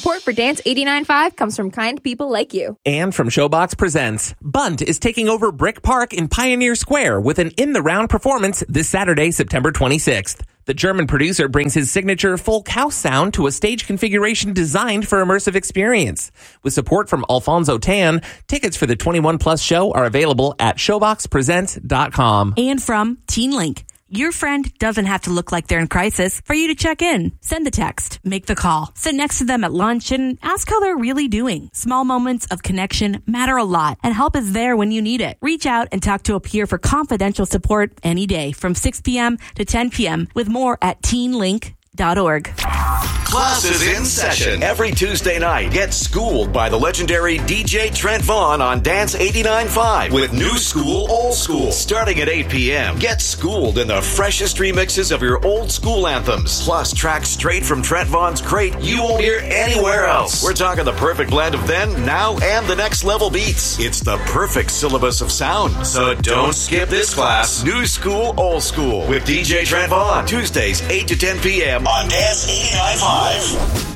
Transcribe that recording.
Support for Dance 89.5 comes from kind people like you. And from Showbox Presents, Bunt is taking over Brick Park in Pioneer Square with an in-the-round performance this Saturday, September 26th. The German producer brings his signature folk house sound to a stage configuration designed for immersive experience. With support from Alfonso Tan, tickets for the 21-plus show are available at showboxpresents.com. And from Teen Link. Your friend doesn't have to look like they're in crisis for you to check in. Send the text, make the call, sit next to them at lunch, and ask how they're really doing. Small moments of connection matter a lot, and help is there when you need it. Reach out and talk to a peer for confidential support any day from 6 p.m. to 10 p.m. with more at teenlink.org. Class is in session every Tuesday night. Get schooled by the legendary DJ Trent Vaughn on Dance 89.5 with New School, Old School. Starting at 8 p.m. Get schooled in the freshest remixes of your old school anthems. Plus tracks straight from Trent Vaughn's crate you won't hear anywhere else. We're talking the perfect blend of then, now, and the next level beats. It's the perfect syllabus of sound. So don't skip this class. New School, Old School with DJ Trent Vaughn. Tuesdays, 8 to 10 p.m. on Dance 89.5.